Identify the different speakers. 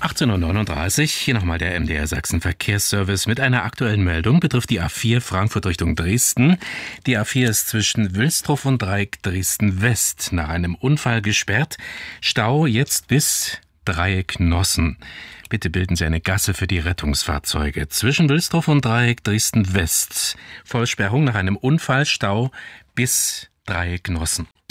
Speaker 1: 18:39 Uhr, hier nochmal der MDR Sachsen Verkehrsservice mit einer aktuellen Meldung, betrifft die A4 Frankfurt Richtung Dresden. Die A4 ist zwischen Wilsdruff und Dreieck Dresden West nach einem Unfall gesperrt. Stau jetzt bis Dreieck Nossen. Bitte bilden Sie eine Gasse für die Rettungsfahrzeuge. Zwischen Wilsdruff und Dreieck Dresden West. Vollsperrung nach einem Unfall, Stau bis Dreieck Nossen.